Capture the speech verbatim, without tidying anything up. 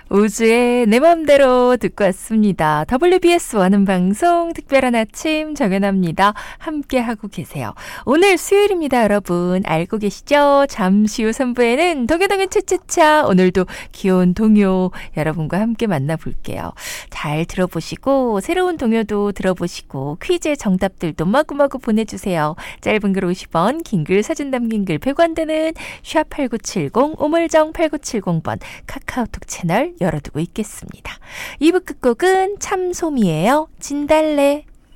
우주의 내 맘대로 듣고 왔습니다. 더블유비에스 원음 방송 특별한 아침 정연아입니다. 함께하고 계세요. 오늘 수요일입니다, 여러분. 알고 계시죠? 잠시 후 삼 부에는 동요동요 차차차 오늘도 귀여운 동요 여러분과 함께 만나볼게요. 잘 들어보시고 새로운 동요도 들어보시고 퀴즈의 정답들도 마구마구 보내주세요. 짧은 글 오십 원, 긴 글 사진 담긴 글 백 원 되는 샵 팔구칠공 우물정 팔구칠공 번 카카오톡 채널 열어두고 있겠습니다. 이 부 끝곡은 참소미예요. 진달래.